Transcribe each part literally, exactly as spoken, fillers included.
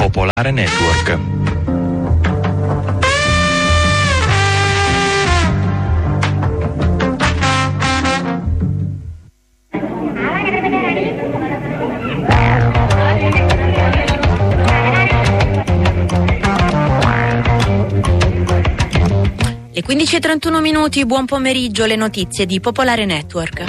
Popolare Network. Le quindici e trentuno minuti, buon pomeriggio, le notizie di Popolare Network.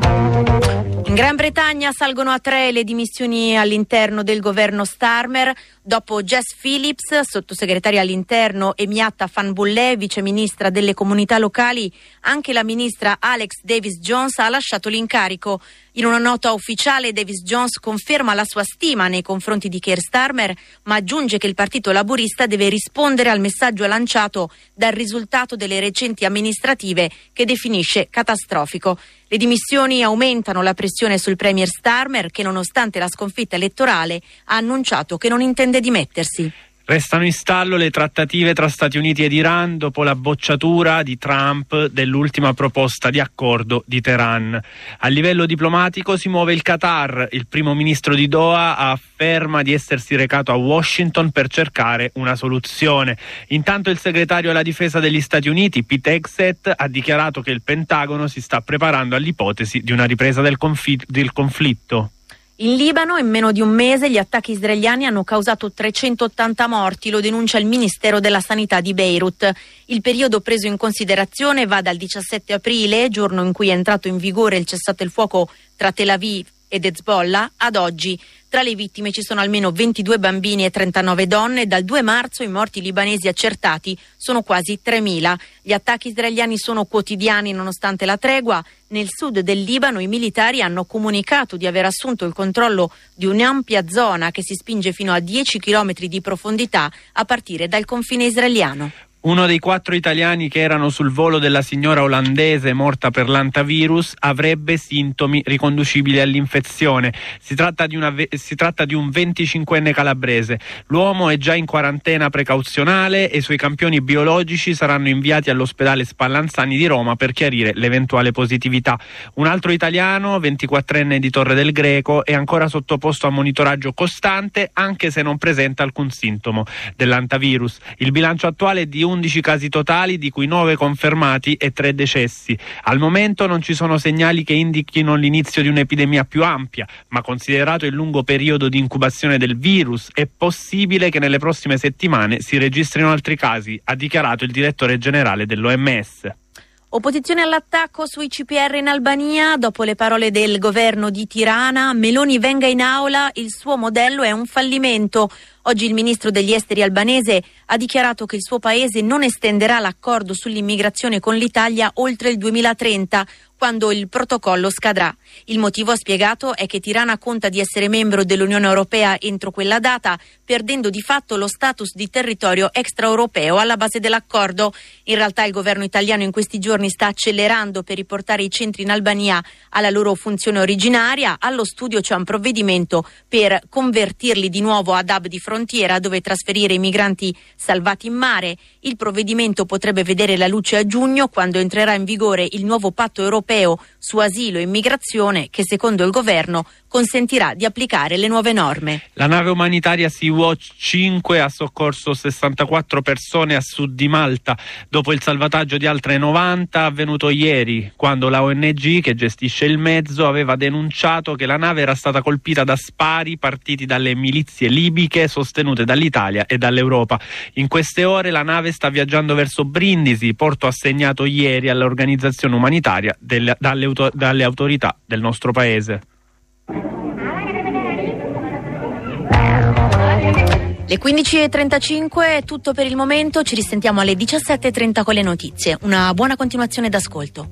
In Gran Bretagna salgono a tre le dimissioni all'interno del governo Starmer. Dopo Jess Phillips, sottosegretaria all'interno, e Miatta Fanbulleh, viceministra delle comunità locali, anche la ministra Alex Davis-Jones ha lasciato l'incarico. In una nota ufficiale Davis-Jones conferma la sua stima nei confronti di Keir Starmer, ma aggiunge che il Partito Laburista deve rispondere al messaggio lanciato dal risultato delle recenti amministrative che definisce catastrofico. Le dimissioni aumentano la pressione sul premier Starmer, che nonostante la sconfitta elettorale ha annunciato che non intende dimettersi. Restano in stallo le trattative tra Stati Uniti ed Iran dopo la bocciatura di Trump dell'ultima proposta di accordo di Teheran. A livello diplomatico si muove il Qatar. Il primo ministro di Doha afferma di essersi recato a Washington per cercare una soluzione. Intanto il segretario alla difesa degli Stati Uniti, Pete Hegseth, ha dichiarato che il Pentagono si sta preparando all'ipotesi di una ripresa del, confi- del conflitto. In Libano, in meno di un mese, gli attacchi israeliani hanno causato trecentottanta morti, lo denuncia il Ministero della Sanità di Beirut. Il periodo preso in considerazione va dal diciassette aprile, giorno in cui è entrato in vigore il cessate il fuoco tra Tel Aviv ed Hezbollah, ad oggi. Tra le vittime ci sono almeno ventidue bambini e trentanove donne. Dal due marzo i morti libanesi accertati sono quasi tremila. Gli attacchi israeliani sono quotidiani nonostante la tregua. Nel sud del Libano i militari hanno comunicato di aver assunto il controllo di un'ampia zona che si spinge fino a dieci chilometri di profondità a partire dal confine israeliano. Uno dei quattro italiani che erano sul volo della signora olandese morta per l'antavirus avrebbe sintomi riconducibili all'infezione. Si tratta di, una, si tratta di un venticinquenne calabrese. L'uomo è già in quarantena precauzionale e i suoi campioni biologici saranno inviati all'ospedale Spallanzani di Roma per chiarire l'eventuale positività. Un altro italiano, ventiquattrenne di Torre del Greco, è ancora sottoposto a monitoraggio costante anche se non presenta alcun sintomo dell'antavirus. Il bilancio attuale è di undici casi totali, di cui nove confermati e tre decessi. Al momento non ci sono segnali che indichino l'inizio di un'epidemia più ampia, ma considerato il lungo periodo di incubazione del virus, è possibile che nelle prossime settimane si registrino altri casi, ha dichiarato il direttore generale dell'O M S. Opposizione all'attacco sui C P R in Albania. Dopo le parole del governo di Tirana, Meloni venga in aula, il suo modello è un fallimento. Oggi il ministro degli esteri albanese ha dichiarato che il suo paese non estenderà l'accordo sull'immigrazione con l'Italia oltre il duemilatrenta, quando il protocollo scadrà. Il motivo, ha spiegato, è che Tirana conta di essere membro dell'Unione Europea entro quella data, perdendo di fatto lo status di territorio extraeuropeo alla base dell'accordo. In realtà il governo italiano in questi giorni sta accelerando per riportare i centri in Albania alla loro funzione originaria. Allo studio c'è un provvedimento per convertirli di nuovo ad hub di frontiera dove trasferire i migranti salvati in mare. Il provvedimento potrebbe vedere la luce a giugno, quando entrerà in vigore il nuovo patto europeo su asilo e immigrazione, che secondo il governo consentirà di applicare le nuove norme. La nave umanitaria Sea-Watch cinque ha soccorso sessantaquattro persone a sud di Malta dopo il salvataggio di altre novanta avvenuto ieri, quando la O N G che gestisce il mezzo aveva denunciato che la nave era stata colpita da spari partiti dalle milizie libiche sostenute dall'Italia e dall'Europa. In queste ore la nave sta viaggiando verso Brindisi, porto assegnato ieri all'organizzazione umanitaria delle, dalle, auto, dalle autorità del nostro paese. Le quindici e trentacinque è tutto per il momento, ci risentiamo alle diciassette e trenta con le notizie. Una buona continuazione d'ascolto.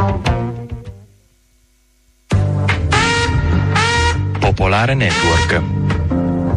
Popolare Network.